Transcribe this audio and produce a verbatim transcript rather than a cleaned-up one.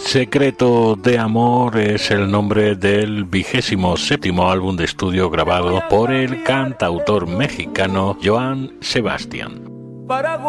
Secreto de Amor es el nombre del vigésimo séptimo álbum de estudio grabado por el cantautor mexicano Joan Sebastián.